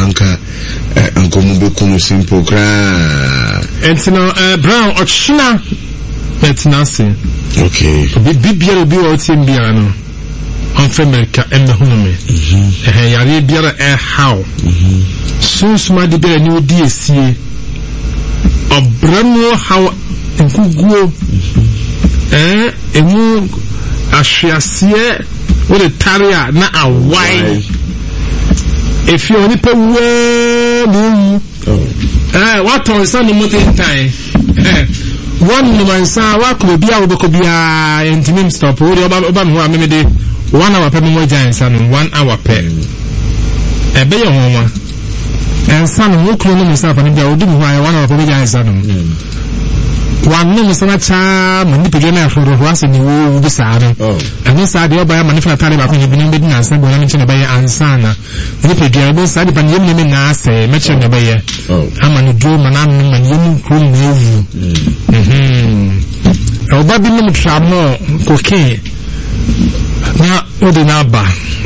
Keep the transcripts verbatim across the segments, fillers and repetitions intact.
anka ankomu be kunu simple kra entino Brown ochina betinase okay bibia bi o timbia no on America and the home eh yare biara eh how so smart the bear new D S C obrano how nkuguo eh emu ahwiase with the taria na awai if you only pay well eh what on sun mountain time eh one man sa wa ko bia wo ko bia intimate stop wo oba oba me ho amede one hour per mo giants and one hour per e be yo ho wa en san wo kro no myself and bia wo dum ho one hour per giants and one no sana cha mani pe na afro ro ase ni wo bi sa no and sa de oba mani fa tare ba ko ni bi ni na sa bo na nche na ba ya ansana ni pe dia bo sa de pa ni me na ase me che na ba ya ama ni do mana no mani yemu kro na evu mhm oba bi no tramo cocaine na ode na ba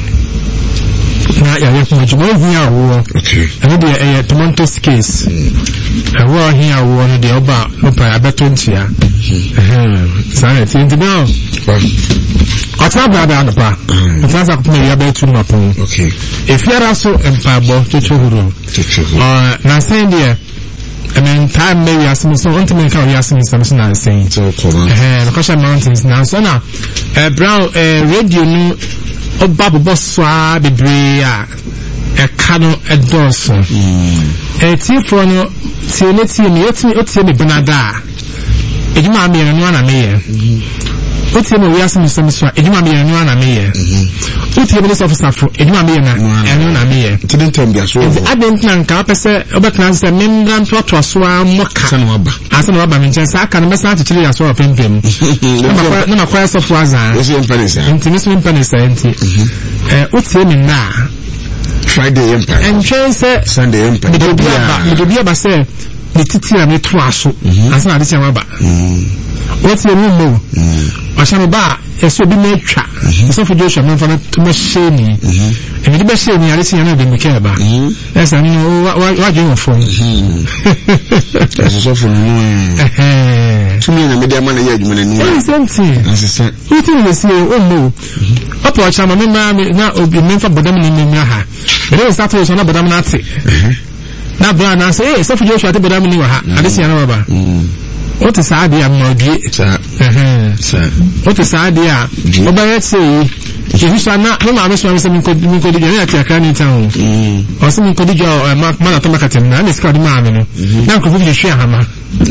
na ya ya kuma juma hiya wo okay and the eh tomato case eh wo hiya wo no de oba no pa abeto ntia eh sana tinti now ota ba da no pa ota kuma ya beto no pa okay if you are so empabo to chuhuru uh na say there I mean, time maybe as so on to make our yasmin something I saying. So cool. Eh, the Kosha Mountains now. So now, eh, Brown, eh, radio no, o babu bosswa bebrea, eh, cano a dosso. Eh, tea for no, tea let's see me, let's me, let's see me Benada. Ejuma me and one a me. What's the way as Mister Mister? Ejuma me and one a me. What's the police officer for Ejuma me and one a me? Didn't tell me as well. I didn't know Capesa, but now the membrane to a swam mock. As an Obama in Chesa can message to as well of him. No, my quest of was intimacy pennies. What's him in now? Friday Empire and Chase Sunday Empire. The Biaba say, the Titia me twash as not this Yamaba. What's your room? Ashamba, a so be made trap. So for Joshua, no for too much shame. And the best shame, I listen another than care about. Yes, I know what you for. That's so for to me, the media man, you know, something. Who think you see? Oh, no. Up watch, I'm a member now of the member Badam in Maha. There is that was on a Badamati. Now, Brian, I say, so for Joshua, the Badam in Maha. I listen another. What is idea, Morgie? What is idea? Oba say, if you shall not, no, I'm sorry, something could be good at your canny town. Or something could be your Manatomacatim, and it's called Mamma. Now, could you share Hammer?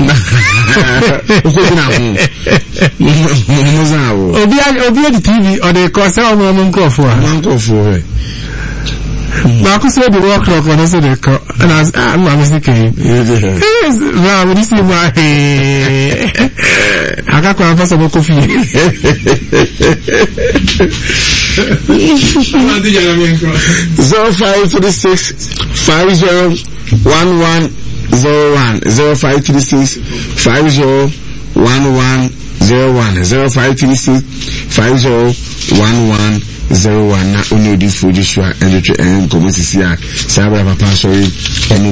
Obia the T V or the Corsair woman go for a for it. Marcus said the walk clock when I said the car, and I was, I'm not mistaken. Yes, now, when you see my I got one for some coffee. Zero five three six five zero one one zero one zero five three six five zero one one zero one zero five three six five zero one one zero one na only the food Joshua and the and community here. Sabra Papa sorry.